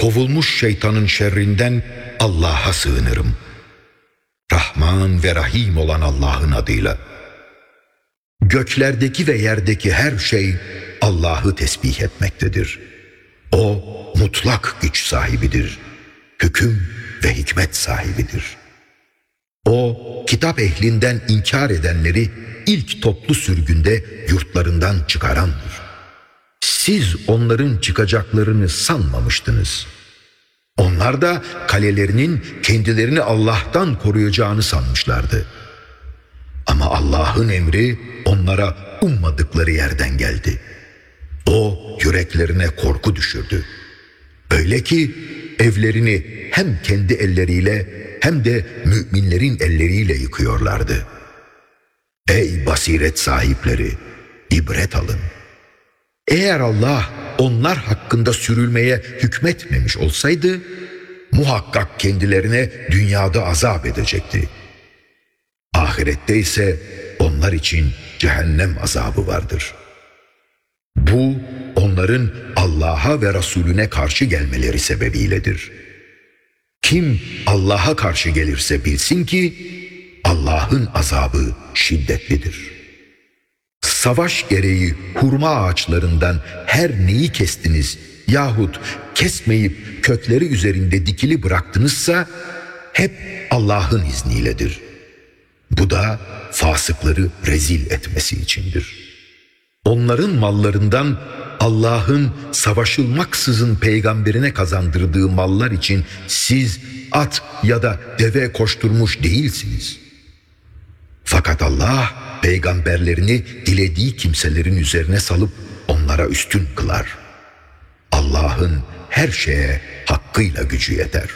kovulmuş şeytanın şerrinden Allah'a sığınırım. Rahman ve Rahim olan Allah'ın adıyla. Göklerdeki ve yerdeki her şey Allah'ı tesbih etmektedir. O mutlak güç sahibidir. Hüküm ve hikmet sahibidir. O kitap ehlinden inkar edenleri ilk toplu sürgünde yurtlarından çıkarandır. Siz onların çıkacaklarını sanmamıştınız. Onlar da kalelerinin kendilerini Allah'tan koruyacağını sanmışlardı. Ama Allah'ın emri onlara ummadıkları yerden geldi. O yüreklerine korku düşürdü. Öyle ki evlerini hem kendi elleriyle hem de müminlerin elleriyle yıkıyorlardı. Ey basiret sahipleri, ibret alın. Eğer Allah onlar hakkında sürülmeye hükmetmemiş olsaydı, muhakkak kendilerine dünyada azap edecekti. Ahirette ise onlar için cehennem azabı vardır. Bu onların Allah'a ve Resulüne karşı gelmeleri sebebiyledir. Kim Allah'a karşı gelirse bilsin ki Allah'ın azabı şiddetlidir. Savaş gereği hurma ağaçlarından her neyi kestiniz yahut kesmeyip kökleri üzerinde dikili bıraktınızsa hep Allah'ın izniyledir. Bu da fasıkları rezil etmesi içindir. Onların mallarından Allah'ın savaşılmaksızın peygamberine kazandırdığı mallar için siz at ya da deve koşturmuş değilsiniz. Fakat Allah peygamberlerini dilediği kimselerin üzerine salıp onlara üstün kılar. Allah'ın her şeye hakkıyla gücü yeter.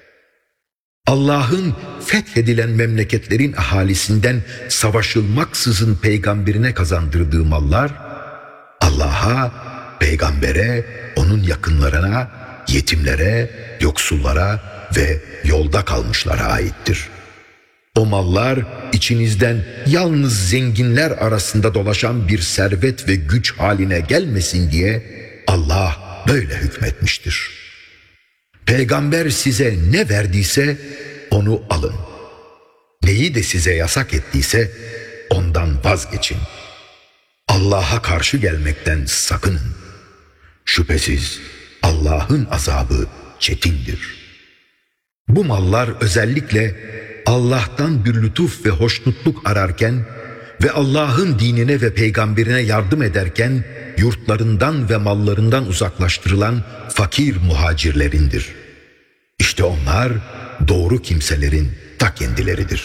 Allah'ın fethedilen memleketlerin ahalisinden savaşılmaksızın peygamberine kazandırdığı mallar, Allah'a, peygambere, onun yakınlarına, yetimlere, yoksullara ve yolda kalmışlara aittir. O mallar içinizden yalnız zenginler arasında dolaşan bir servet ve güç haline gelmesin diye Allah böyle hükmetmiştir. Peygamber size ne verdiyse onu alın. Neyi de size yasak ettiyse ondan vazgeçin. Allah'a karşı gelmekten sakının. Şüphesiz Allah'ın azabı çetindir. Bu mallar özellikle Allah'tan bir lütuf ve hoşnutluk ararken ve Allah'ın dinine ve peygamberine yardım ederken yurtlarından ve mallarından uzaklaştırılan fakir muhacirlerindir. İşte onlar doğru kimselerin ta kendileridir.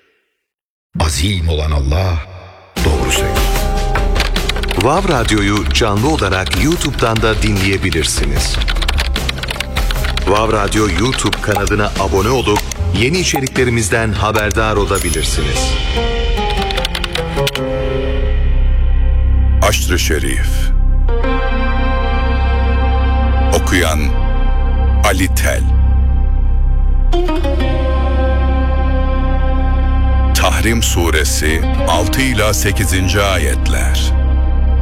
Azim olan Allah doğru söyler. Vav Radyo'yu canlı olarak YouTube'dan da dinleyebilirsiniz. Vav Radyo YouTube kanalına abone olup yeni içeriklerimizden haberdar olabilirsiniz. Aşr-ı Şerif. Okuyan Ali Tel. Tahrim Suresi 6 ila 8. ayetler.